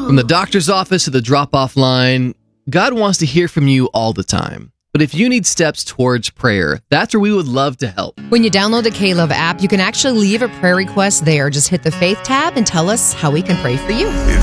From the doctor's office to the drop-off line, God wants to hear from you all the time. But if you need steps towards prayer, that's where we would love to help. When you download the K-Love app, you can actually leave a prayer request there. Just hit the Faith tab and tell us how we can pray for you. It's